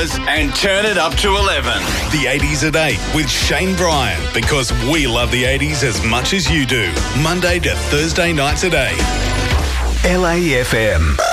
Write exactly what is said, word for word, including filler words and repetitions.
And turn it up to eleven. The eighties at eight with Shane Bryan, because we love the eighties as much as you do. Monday to Thursday nights at eight. L A F M.